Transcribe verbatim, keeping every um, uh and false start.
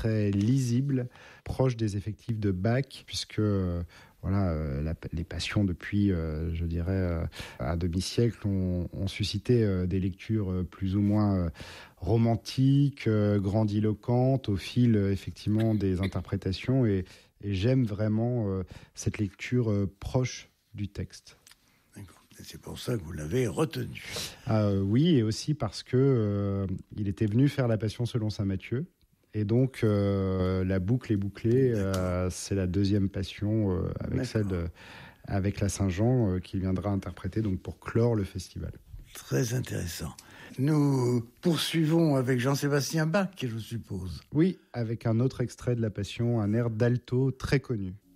très lisible, proche des effectifs de Bach, puisque euh, voilà, euh, la, les passions depuis, euh, je dirais, euh, un demi-siècle ont, ont suscité euh, des lectures euh, plus ou moins euh, romantiques, euh, grandiloquentes, au fil euh, effectivement des interprétations, et, et j'aime vraiment euh, cette lecture euh, proche du texte. D'accord. Et c'est pour ça que vous l'avez retenu. Euh, oui, et aussi parce que euh, il était venu faire la Passion selon saint Matthieu. Et donc, euh, la boucle est bouclée. Euh, c'est la deuxième Passion euh, avec D'accord. celle de, avec la Saint-Jean euh, qui viendra interpréter donc pour clore le festival. Très intéressant. Nous poursuivons avec Jean-Sébastien Bach, je suppose. Oui, avec un autre extrait de la Passion, un air d'alto très connu.